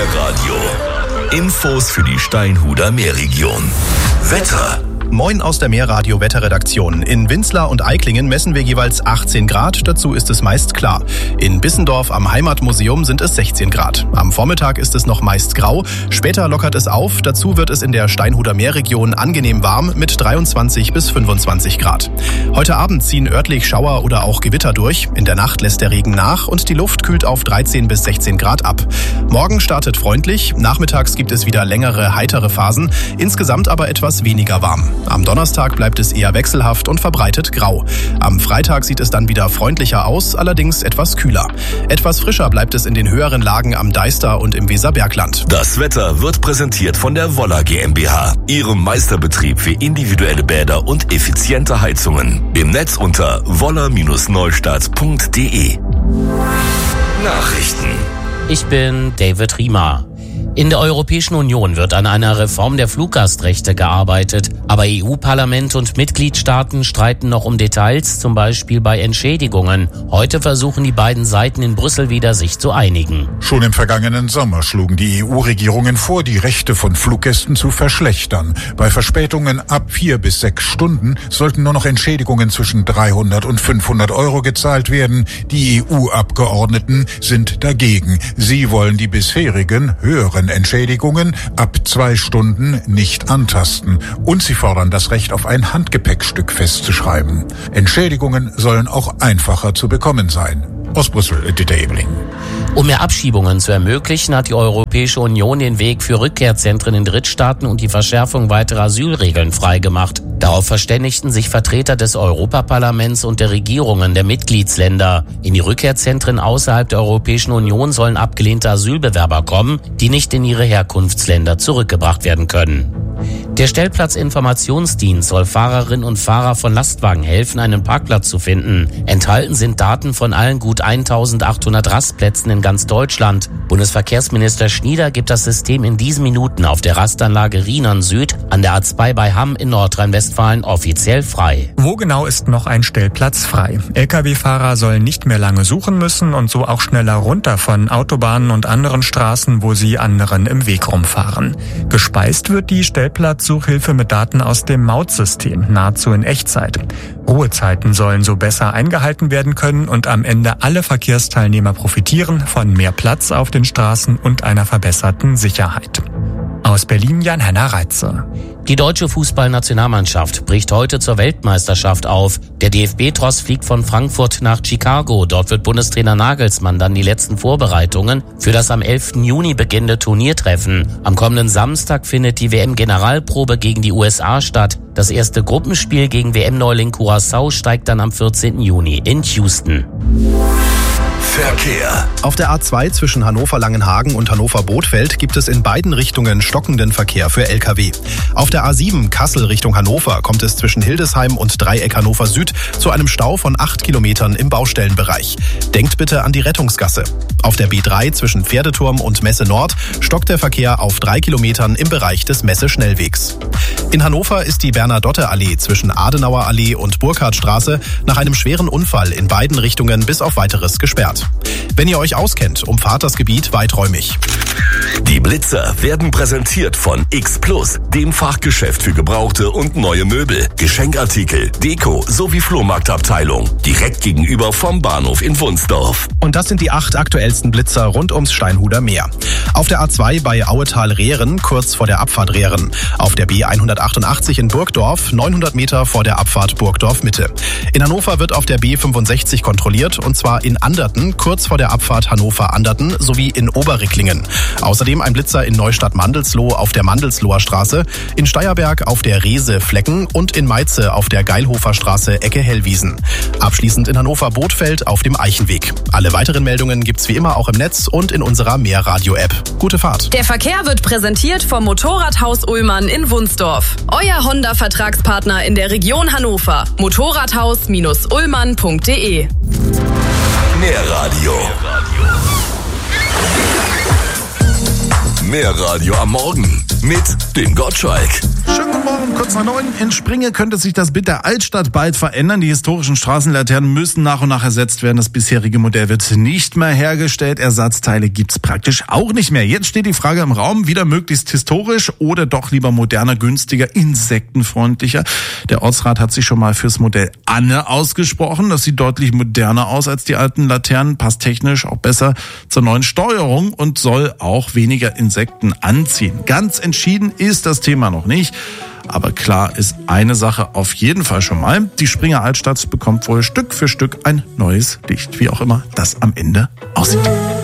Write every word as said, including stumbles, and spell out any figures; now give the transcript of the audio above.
Meerradio. Infos für die Steinhuder Meerregion. Wetter. Moin aus der Meerradio-Wetterredaktion. In Winzlar und Eiklingen messen wir jeweils achtzehn Grad, dazu ist es meist klar. In Bissendorf am Heimatmuseum sind es sechzehn Grad. Am Vormittag ist es noch meist grau, später lockert es auf, dazu wird es in der Steinhuder Meerregion angenehm warm mit dreiundzwanzig bis fünfundzwanzig Grad. Heute Abend ziehen örtlich Schauer oder auch Gewitter durch, in der Nacht lässt der Regen nach und die Luft kühlt auf dreizehn bis sechzehn Grad ab. Morgen startet freundlich, nachmittags gibt es wieder längere, heitere Phasen, insgesamt aber etwas weniger warm. Am Donnerstag bleibt es eher wechselhaft und verbreitet grau. Am Freitag sieht es dann wieder freundlicher aus, allerdings etwas kühler. Etwas frischer bleibt es in den höheren Lagen am Deister und im Weserbergland. Das Wetter wird präsentiert von der Woller GmbH, ihrem Meisterbetrieb für individuelle Bäder und effiziente Heizungen. Im Netz unter woller Neustadt punkt de. Nachrichten. Ich bin David Riemer. In der Europäischen Union wird an einer Reform der Fluggastrechte gearbeitet, aber E U-Parlament und Mitgliedstaaten streiten noch um Details, zum Beispiel bei Entschädigungen. Heute versuchen die beiden Seiten in Brüssel wieder, sich zu einigen. Schon im vergangenen Sommer schlugen die E U-Regierungen vor, die Rechte von Fluggästen zu verschlechtern. Bei Verspätungen ab vier bis sechs Stunden sollten nur noch Entschädigungen zwischen dreihundert und fünfhundert Euro gezahlt werden. Die E U-Abgeordneten sind dagegen. Sie wollen die bisherigen höheren Entschädigungen ab zwei Stunden nicht antasten und sie fordern das Recht auf ein Handgepäckstück festzuschreiben. Entschädigungen sollen auch einfacher zu bekommen sein. Aus Brüssel, Dieter Ebeling. Um mehr Abschiebungen zu ermöglichen, hat die Europäische Union den Weg für Rückkehrzentren in Drittstaaten und die Verschärfung weiterer Asylregeln freigemacht. Darauf verständigten sich Vertreter des Europaparlaments und der Regierungen der Mitgliedsländer. In die Rückkehrzentren außerhalb der Europäischen Union sollen abgelehnte Asylbewerber kommen, die nicht in ihre Herkunftsländer zurückgebracht werden können. Der Stellplatzinformationsdienst soll Fahrerinnen und Fahrer von Lastwagen helfen, einen Parkplatz zu finden. Enthalten sind Daten von allen gut eintausendachthundert Rastplätzen in ganz Deutschland. Bundesverkehrsminister Schnieder gibt das System in diesen Minuten auf der Rastanlage Rienern Süd an der A zwei bei Hamm in Nordrhein-Westfalen offiziell frei. Wo genau ist noch ein Stellplatz frei? L K W-Fahrer sollen nicht mehr lange suchen müssen und so auch schneller runter von Autobahnen und anderen Straßen, wo sie anderen im Weg rumfahren. Gespeist wird die Stellplatzsuchhilfe mit Daten aus dem Mautsystem, nahezu in Echtzeit. Ruhezeiten sollen so besser eingehalten werden können und am Ende alle Verkehrsteilnehmer profitieren von mehr Platz auf den Straßen und einer verbesserten Sicherheit. Aus Berlin Jan-Henner Reitze. Die deutsche Fußballnationalmannschaft bricht heute zur Weltmeisterschaft auf. Der D F B-Tross fliegt von Frankfurt nach Chicago. Dort wird Bundestrainer Nagelsmann dann die letzten Vorbereitungen für das am elften Juni beginnende Turnier treffen. Am kommenden Samstag findet die W M-Generalprobe gegen die U S A statt. Das erste Gruppenspiel gegen W M-Neuling Curaçao steigt dann am vierzehnten Juni in Houston. Verkehr. Auf der A zwei zwischen Hannover-Langenhagen und Hannover-Bothfeld gibt es in beiden Richtungen stockenden Verkehr für L K W. Auf der A sieben Kassel Richtung Hannover kommt es zwischen Hildesheim und Dreieck Hannover Süd zu einem Stau von acht Kilometern im Baustellenbereich. Denkt bitte an die Rettungsgasse. Auf der B drei zwischen Pferdeturm und Messe Nord stockt der Verkehr auf drei Kilometern im Bereich des Messe-Schnellwegs. In Hannover ist die Bernadotte-Allee zwischen Adenauer Allee und Burkhardstraße nach einem schweren Unfall in beiden Richtungen bis auf weiteres gesperrt. Wenn ihr euch auskennt, umfahrt das Gebiet weiträumig. Die Blitzer werden präsentiert von X Plus, dem Fachgeschäft für gebrauchte und neue Möbel, Geschenkartikel, Deko sowie Flohmarktabteilung. Direkt gegenüber vom Bahnhof in Wunsdorf. Und das sind die acht aktuellsten Blitzer rund ums Steinhuder Meer. Auf der A zwei bei Auetal-Rehren, kurz vor der Abfahrt Rehren. Auf der B hundertachtundachtzig in Burgdorf, neunhundert Meter vor der Abfahrt Burgdorf-Mitte. In Hannover wird auf der B fünfundsechzig kontrolliert, und zwar in Anderten, kurz vor der Abfahrt Hannover-Anderten sowie in Oberricklingen. Außerdem ein Blitzer in Neustadt-Mandelsloh auf der Mandelsloher Straße, in Steierberg auf der Reese-Flecken und in Meize auf der Geilhofer Straße Ecke Hellwiesen. Abschließend in Hannover-Bothfeld auf dem Eichenweg. Alle weiteren Meldungen gibt's wie immer auch im Netz und in unserer Meerradio-App. Gute Fahrt. Der Verkehr wird präsentiert vom Motorradhaus Ullmann in Wunsdorf. Euer Honda-Vertragspartner in der Region Hannover. motorradhaus Ullmann punkt de. Meerradio. Meerradio am Morgen mit dem Gottschalk. Schönen guten Morgen, kurz nach neun. In Springe könnte sich das Bild der Altstadt bald verändern. Die historischen Straßenlaternen müssen nach und nach ersetzt werden. Das bisherige Modell wird nicht mehr hergestellt. Ersatzteile gibt's praktisch auch nicht mehr. Jetzt steht die Frage im Raum, wieder möglichst historisch oder doch lieber moderner, günstiger, insektenfreundlicher. Der Ortsrat hat sich schon mal fürs Modell Anne ausgesprochen. Das sieht deutlich moderner aus als die alten Laternen, passt technisch auch besser zur neuen Steuerung und soll auch weniger Insekten anziehen. Ganz entschieden ist das Thema noch nicht. Aber klar ist eine Sache auf jeden Fall schon mal. Die Springer Altstadt bekommt wohl Stück für Stück ein neues Licht. Wie auch immer das am Ende aussieht.